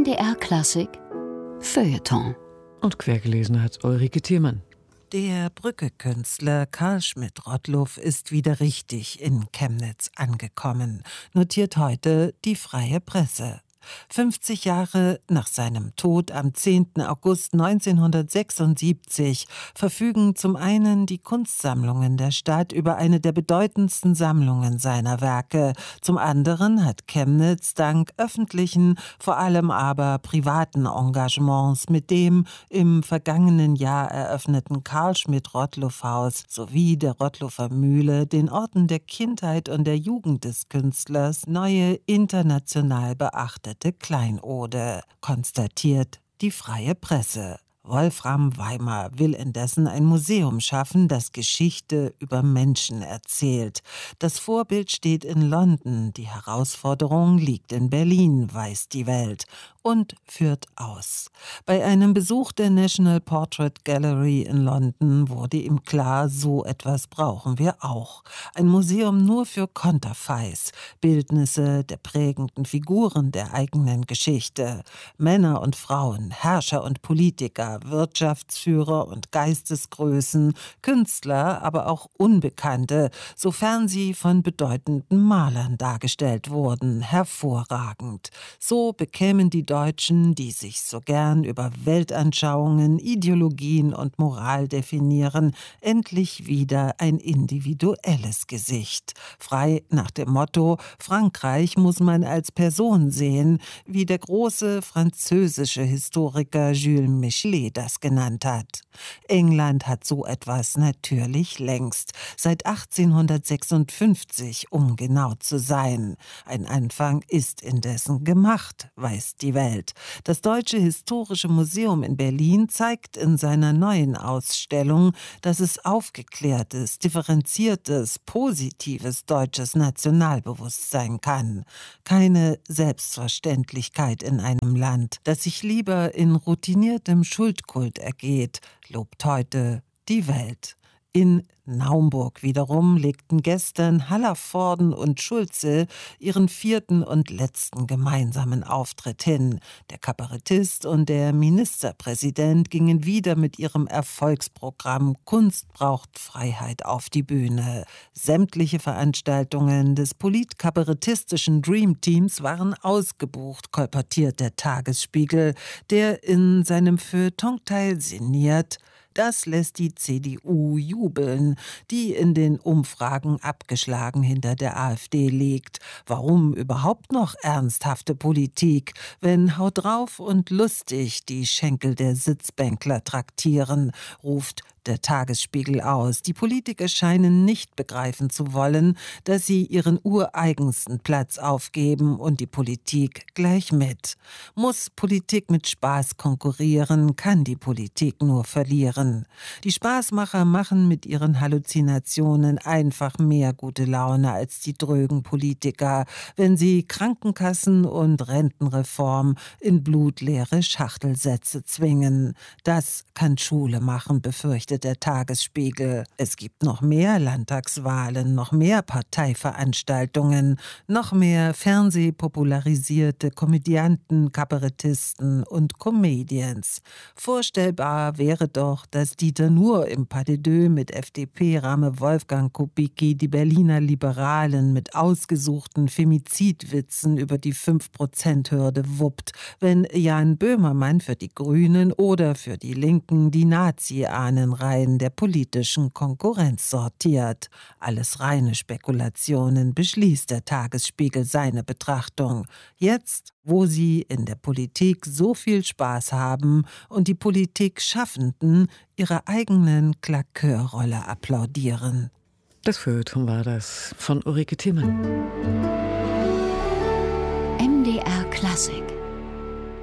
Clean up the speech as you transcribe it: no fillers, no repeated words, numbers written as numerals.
MDR Klassik Feuilleton. Und quergelesen hat Ulrike Thiemann. Der Brücke-Künstler Karl Schmidt-Rottluff ist wieder richtig in Chemnitz angekommen, notiert heute die Freie Presse. 50 Jahre nach seinem Tod am 10. August 1976 verfügen zum einen die Kunstsammlungen der Stadt über eine der bedeutendsten Sammlungen seiner Werke. Zum anderen hat Chemnitz dank öffentlichen, vor allem aber privaten Engagements mit dem im vergangenen Jahr eröffneten Karl-Schmidt-Rottluff-Haus sowie der Rottluffer Mühle, den Orten der Kindheit und der Jugend des Künstlers, neue international beachtete Kleinode, konstatiert die Freie Presse. Wolfram Weimer will indessen ein Museum schaffen, das Geschichte über Menschen erzählt. Das Vorbild steht in London, die Herausforderung liegt in Berlin, weiß die Welt, und führt aus. Bei einem Besuch der National Portrait Gallery in London wurde ihm klar, so etwas brauchen wir auch. Ein Museum nur für Konterfeis, Bildnisse der prägenden Figuren der eigenen Geschichte. Männer und Frauen, Herrscher und Politiker, Wirtschaftsführer und Geistesgrößen, Künstler, aber auch Unbekannte, sofern sie von bedeutenden Malern dargestellt wurden, hervorragend. So bekämen die Deutschen, die sich so gern über Weltanschauungen, Ideologien und Moral definieren, endlich wieder ein individuelles Gesicht. Frei nach dem Motto, Frankreich muss man als Person sehen, wie der große französische Historiker Jules Michelet das genannt hat. England hat so etwas natürlich längst, seit 1856, um genau zu sein. Ein Anfang ist indessen gemacht, weiß die Welt. Das Deutsche Historische Museum in Berlin zeigt in seiner neuen Ausstellung, dass es aufgeklärtes, differenziertes, positives deutsches Nationalbewusstsein kann. Keine Selbstverständlichkeit in einem Land, das sich lieber in routiniertem Schuldkult ergeht, lobt heute die Welt. In Naumburg wiederum legten gestern Hallervorden und Schulze ihren 4. und letzten gemeinsamen Auftritt hin. Der Kabarettist und der Ministerpräsident gingen wieder mit ihrem Erfolgsprogramm Kunst braucht Freiheit auf die Bühne. Sämtliche Veranstaltungen des politkabarettistischen Dream Teams waren ausgebucht, kolportiert der Tagesspiegel, der in seinem Feuilletonteil sinniert: Das lässt die CDU jubeln, die in den Umfragen abgeschlagen hinter der AfD liegt. Warum überhaupt noch ernsthafte Politik, wenn Haut drauf und lustig die Schenkel der Sitzbänkler traktieren, ruft der Tagesspiegel aus. Die Politiker scheinen nicht begreifen zu wollen, dass sie ihren ureigensten Platz aufgeben und die Politik gleich mit. Muss Politik mit Spaß konkurrieren, kann die Politik nur verlieren. Die Spaßmacher machen mit ihren Halluzinationen einfach mehr gute Laune als die drögen Politiker, wenn sie Krankenkassen und Rentenreform in blutleere Schachtelsätze zwingen. Das kann Schule machen, befürchtet der Tagesspiegel. Es gibt noch mehr Landtagswahlen, noch mehr Parteiveranstaltungen, noch mehr fernsehpopularisierte Komödianten, Kabarettisten und Comedians. Vorstellbar wäre doch, dass Dieter Nuhr im Pas de Deux mit FDP-Rame Wolfgang Kubicki die Berliner Liberalen mit ausgesuchten Femizidwitzen über die 5%-Hürde wuppt, wenn Jan Böhmermann für die Grünen oder für die Linken die Nazi-Ahnenreihen der politischen Konkurrenz sortiert. Alles reine Spekulationen, beschließt der Tagesspiegel seine Betrachtung. Jetzt, wo sie in der Politik so viel Spaß haben und die Politikschaffenden ihrer eigenen Klakeurrolle applaudieren. Das Feuilleton war das von Ulrike Thiemann. MDR Klassik.